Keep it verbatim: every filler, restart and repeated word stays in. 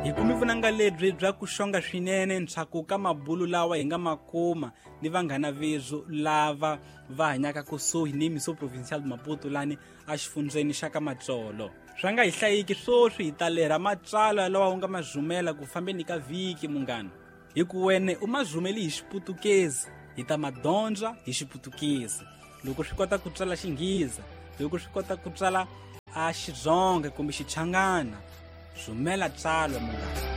Hi kumi vunanga lebyi bya ku xonga swinene ntshaku ka mabulu lawa hi nga makuma ni vanghana vezu lava va hanyaka kusuhi ni Miso Provincial Maputo lani a xifundzeni xa ka Matsolo. Swa nga hi hlayiki swoswi hi ta lera matsalwa lawa u nga ma zhumela ku fambeni ka vhiki munghana. Hi ku wene u ma zhumeli hi Xiputukezi, hi ta ma dyondza hi Xiputukezi. Loko swi kota ku tsala Xinghiza, loko swi kota ku tsala a Xizonga kumbe Xichangana, zhumela tsalwa munghana.